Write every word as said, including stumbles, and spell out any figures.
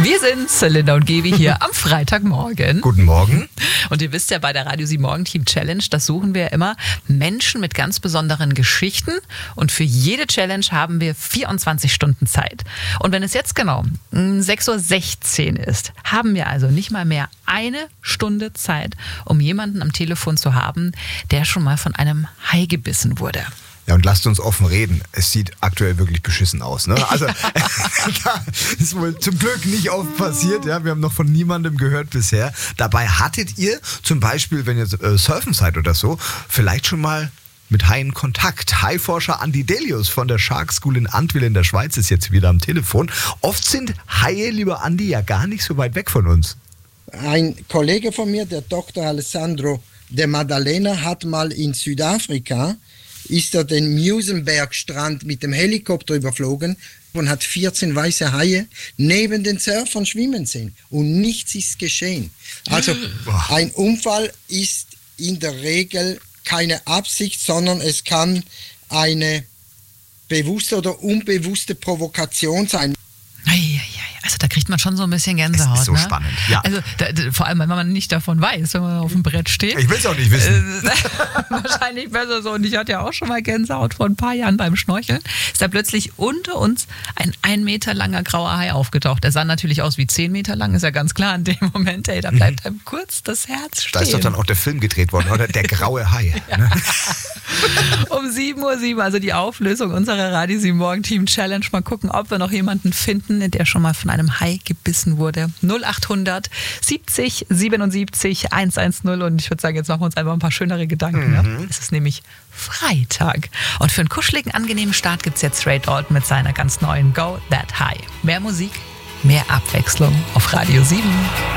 Wir sind Linda und Gevi hier am Freitagmorgen. Guten Morgen. Und ihr wisst ja, bei der Radio sieben Morgen Team Challenge, das suchen wir immer Menschen mit ganz besonderen Geschichten. Und für jede Challenge haben wir vierundzwanzig Stunden Zeit. Und wenn es jetzt genau sechs Uhr sechzehn ist, haben wir also nicht mal mehr eine Stunde Zeit, um jemanden am Telefon zu haben, der schon mal von einem Hai gebissen wurde. Ja, und lasst uns offen reden. Es sieht aktuell wirklich beschissen aus. Ne? Also, das ist wohl zum Glück nicht oft passiert. Ja? Wir haben noch von niemandem gehört bisher. Dabei hattet ihr zum Beispiel, wenn ihr äh, surfen seid oder so, vielleicht schon mal mit Haien Kontakt. Haiforscher Andi Delius von der Shark School in Antwil in der Schweiz ist jetzt wieder am Telefon. Oft sind Haie, lieber Andi, ja gar nicht so weit weg von uns. Ein Kollege von mir, der Doktor Alessandro de Maddalena, hat mal in Südafrika ist er den Musenberg-Strand mit dem Helikopter überflogen und hat vierzehn weiße Haie neben den Surfern schwimmen sehen. Und nichts ist geschehen. Also ein Unfall ist in der Regel keine Absicht, sondern es kann eine bewusste oder unbewusste Provokation sein. Also da kriegt man schon so ein bisschen Gänsehaut. Das ist so ne? spannend, ja. Also da, vor allem, wenn man nicht davon weiß, wenn man auf dem Brett steht. Ich will es auch nicht wissen. Wahrscheinlich besser so. Und ich hatte ja auch schon mal Gänsehaut vor ein paar Jahren beim Schnorcheln. Ist da plötzlich unter uns ein ein Meter langer grauer Hai aufgetaucht. Der sah natürlich aus wie zehn Meter lang, ist ja ganz klar in dem Moment. Ey, da bleibt einem kurz das Herz stehen. Da ist doch dann auch der Film gedreht worden, oder? Der graue Hai. Ja. Ne? Um sieben Uhr sieben, also die Auflösung unserer Radio sieben Morgen Team Challenge. Mal gucken, ob wir noch jemanden finden, der schon mal von einem Hai gebissen wurde. null achthundert siebzig siebenundsiebzig hundertzehn. Und ich würde sagen, jetzt machen wir uns einfach ein paar schönere Gedanken. Mhm. Ne? Es ist nämlich Freitag. Und für einen kuscheligen, angenehmen Start gibt es jetzt Ray Dalton mit seiner ganz neuen Go That High. Mehr Musik, mehr Abwechslung auf Radio sieben.